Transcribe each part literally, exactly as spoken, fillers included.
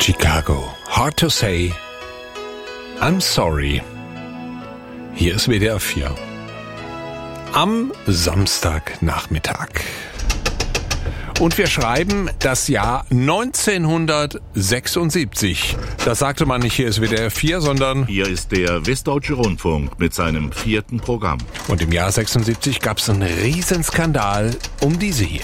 Chicago. Hard to say. I'm sorry. Hier ist W D R vier. Am Samstagnachmittag. Und wir schreiben das Jahr neunzehnhundertsechsundsiebzig. Das sagte man nicht, hier ist W D R vier, sondern... Hier ist der Westdeutsche Rundfunk mit seinem vierten Programm. Und im Jahr sechsundsiebzig gab es einen Riesenskandal um diese hier.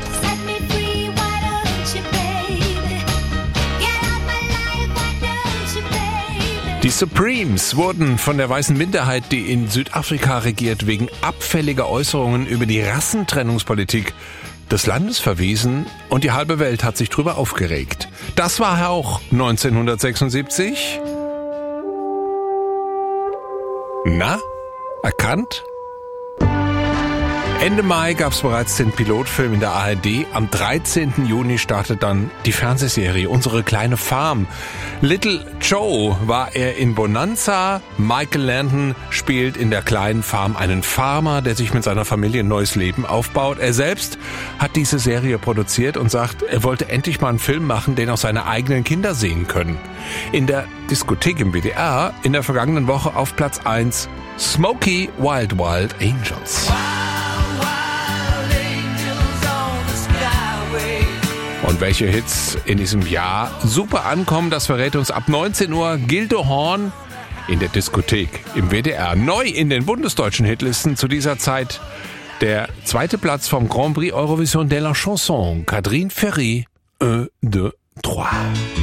Die Supremes wurden von der weißen Minderheit, die in Südafrika regiert, wegen abfälliger Äußerungen über die Rassentrennungspolitik des Landes verwiesen und die halbe Welt hat sich drüber aufgeregt. Das war auch neunzehnhundertsechsundsiebzig. Na, erkannt? Ende Mai gab es bereits den Pilotfilm in der A R D. Am dreizehnten Juni startet dann die Fernsehserie Unsere kleine Farm. Little Joe war er in Bonanza. Michael Landon spielt in der kleinen Farm einen Farmer, der sich mit seiner Familie ein neues Leben aufbaut. Er selbst hat diese Serie produziert und sagt, er wollte endlich mal einen Film machen, den auch seine eigenen Kinder sehen können. In der Diskothek im W D R in der vergangenen Woche auf Platz eins Smokey Wild Wild Angels. Und welche Hits in diesem Jahr super ankommen, das verrät uns ab neunzehn Uhr Gildo Horn in der Diskothek im W D R. Neu in den bundesdeutschen Hitlisten zu dieser Zeit der zweite Platz vom Grand Prix Eurovision de la Chanson. Catherine Ferry, un, deux, trois.